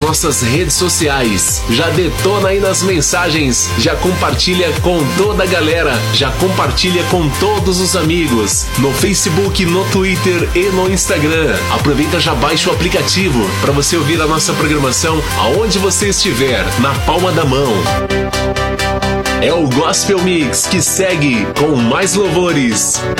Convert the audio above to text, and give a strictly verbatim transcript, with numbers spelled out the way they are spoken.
nossas redes sociais. Já detona aí nas mensagens, já compartilha com toda a galera, já compartilha com todos os amigos, no Facebook, no Twitter e no Instagram. Aproveita, já baixa o aplicativo para você ouvir a nossa programação aonde você estiver, na palma da mão. É o Gospel Mix que segue com mais louvores.